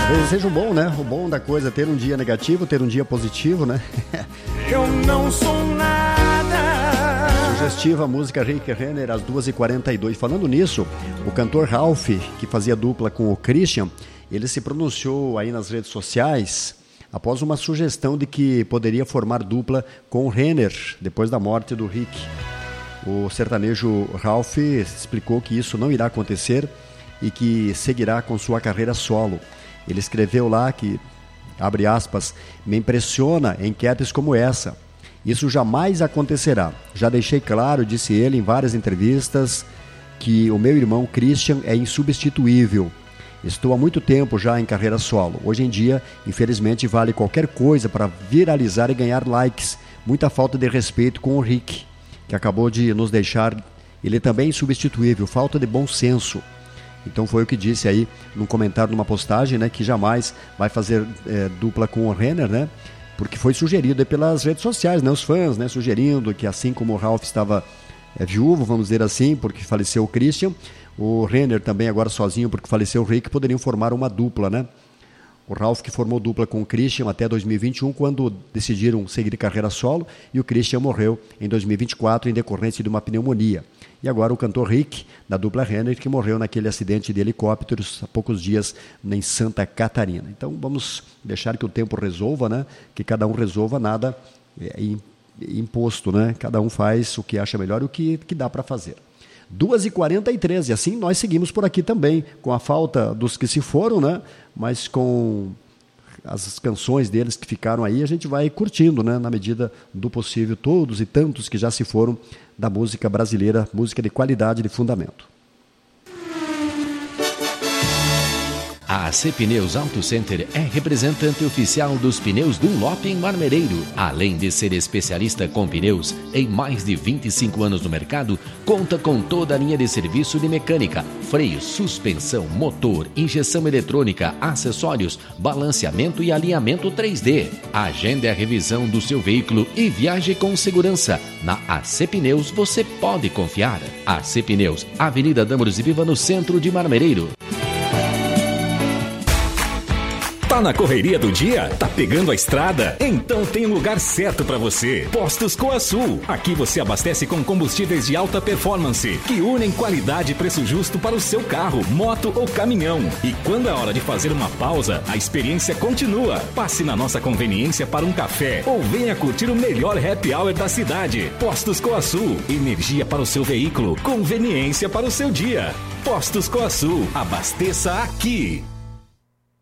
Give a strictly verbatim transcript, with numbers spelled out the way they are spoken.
Talvez seja o bom, né? O bom da coisa é ter um dia negativo, ter um dia positivo, né? Eu não sou nada. Sugestiva a música Rick Renner às duas e quarenta e dois. Falando nisso, o cantor Ralph, que fazia dupla com o Christian, ele se pronunciou aí nas redes sociais após uma sugestão de que poderia formar dupla com o Renner depois da morte do Rick. O sertanejo Ralph explicou que isso não irá acontecer e que seguirá com sua carreira solo. Ele escreveu lá que, abre aspas, me impressiona enquetes como essa. Isso jamais acontecerá. Já deixei claro, disse ele em várias entrevistas, que o meu irmão Christian é insubstituível. Estou há muito tempo já em carreira solo. Hoje em dia, infelizmente, vale qualquer coisa para viralizar e ganhar likes. Muita falta de respeito com o Rick, que acabou de nos deixar. Ele também é insubstituível, falta de bom senso. Então foi o que disse aí num comentário, numa postagem, né, que jamais vai fazer é, dupla com o Renner, né? Porque foi sugerido aí pelas redes sociais, né, os fãs, né, sugerindo que assim como o Ralph estava é, viúvo, vamos dizer assim, porque faleceu o Christian, o Renner também agora sozinho porque faleceu o Rick, poderiam formar uma dupla, né? O Ralph que formou dupla com o Christian até dois mil e vinte e um, quando decidiram seguir carreira solo, e o Christian morreu em dois mil e vinte e quatro em decorrência de uma pneumonia. E agora o cantor Rick, da dupla Renner, que morreu naquele acidente de helicópteros há poucos dias em Santa Catarina. Então vamos deixar que o tempo resolva, né? Que cada um resolva, nada é imposto, né? Cada um faz o que acha melhor e o que, que dá para fazer. duas e quarenta e três, e assim nós seguimos por aqui também, com a falta dos que se foram, né? Mas com as canções deles que ficaram aí, a gente vai curtindo, né? Na medida do possível, todos e tantos que já se foram da música brasileira, música de qualidade, de fundamento. A A C Pneus Auto Center é representante oficial dos pneus Dunlop em Marmereiro. Além de ser especialista com pneus, em mais de vinte e cinco anos no mercado, conta com toda a linha de serviço de mecânica, freio, suspensão, motor, injeção eletrônica, acessórios, balanceamento e alinhamento três D. Agende a revisão do seu veículo e viaje com segurança. Na A C Pneus você pode confiar. A C Pneus, Avenida Dâmaros e Viva, no centro de Marmereiro. Tá na correria do dia? Tá pegando a estrada? Então tem um lugar certo para você. Postos Coasul. Aqui você abastece com combustíveis de alta performance, que unem qualidade e preço justo para o seu carro, moto ou caminhão. E quando é hora de fazer uma pausa, a experiência continua. Passe na nossa conveniência para um café ou venha curtir o melhor happy hour da cidade. Postos Coasul. Energia para o seu veículo, conveniência para o seu dia. Postos Coasul. Abasteça aqui.